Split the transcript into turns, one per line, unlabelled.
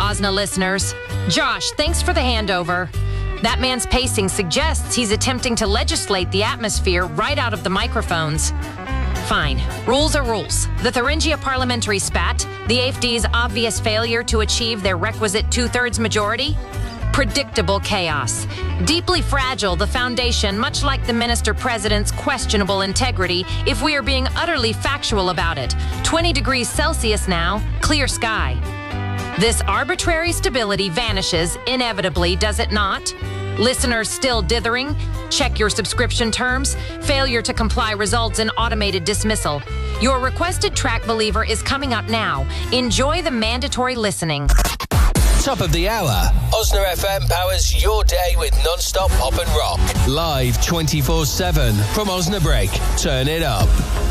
Osna listeners. Josh, thanks for the handover. That man's pacing suggests he's attempting to legislate the atmosphere right out of the microphones. Fine. Rules are rules. The Thuringia parliamentary spat, the AFD's obvious failure to achieve their requisite two-thirds majority. Predictable chaos. Deeply fragile, the foundation, much like the minister-president's questionable integrity, if we are being utterly factual about it. 20 degrees Celsius now, clear sky. This arbitrary stability vanishes inevitably, does it not? Listeners still dithering? Check your subscription terms. Failure to comply results in automated dismissal. Your requested track believer is coming up now. Enjoy the mandatory listening.
Top of the hour. Osna FM powers your day with non-stop pop and rock. Live 24/7 from Osnabrück. Turn it up.